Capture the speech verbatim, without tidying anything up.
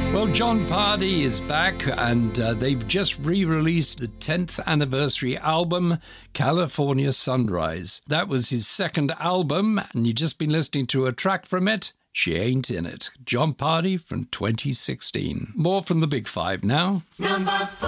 Well, John Pardy is back, and uh, they've just re-released the tenth anniversary album, California Sunrise. That was his second album, and you've just been listening to a track from it, She Ain't In It. John Pardy from twenty sixteen. More from the Big Five now. Number four.